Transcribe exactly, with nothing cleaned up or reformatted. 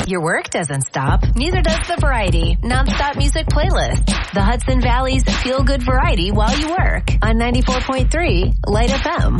Your work doesn't stop. Neither does the Variety nonstop music playlist. The Hudson Valley's feel-good variety while you work on ninety-four point three Light F M.